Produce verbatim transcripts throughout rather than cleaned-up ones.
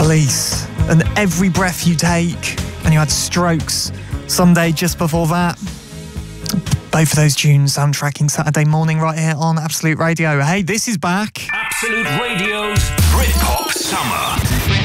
Police and Every Breath You Take, and you had Strokes, Sunday just before that. Both of those tunes soundtracking Saturday morning right here on Absolute Radio. Hey, this is back. Absolute Radio's Britpop Summer.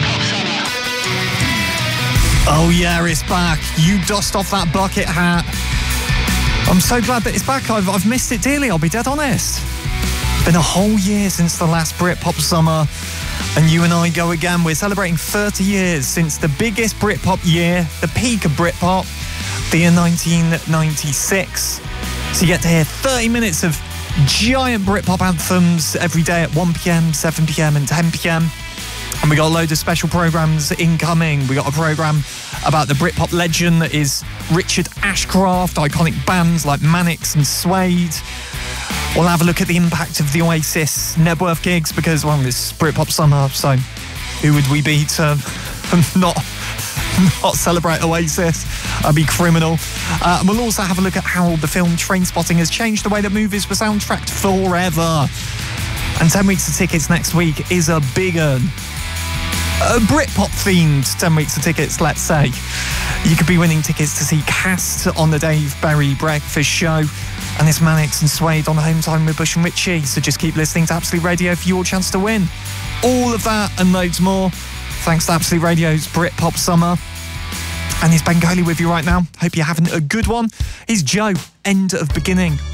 Oh yeah, it's back. You dust off that bucket hat. I'm so glad that it's back. I've, I've missed it dearly, I'll be dead honest. Been a whole year since the last Britpop Summer, and you and I go again. We're celebrating thirty years since the biggest Britpop year, the peak of Britpop, the year nineteen ninety-six. So you get to hear thirty minutes of giant Britpop anthems every day at one p.m, seven p.m and ten p.m. And we got a load of special programmes incoming. We got a programme about the Britpop legend that is Richard Ashcroft, iconic bands like Mannix and Suede. We'll have a look at the impact of the Oasis Nebworth gigs because, well, it's Britpop Summer, so who would we be to not, not celebrate Oasis? That'd be criminal. Uh, and we'll also have a look at how the film Trainspotting has changed the way that movies were soundtracked forever. And ten weeks of tickets next week is a big one. A Britpop-themed ten weeks of tickets, let's say. You could be winning tickets to see Cast on the Dave Berry Breakfast Show, and it's Mannix and Suede on Home Time with Bush and Ritchie, so just keep listening to Absolute Radio for your chance to win. All of that and loads more, thanks to Absolute Radio's Britpop Summer. And it's Bengali with you right now. Hope you're having a good one. It's Joe, End of Beginning.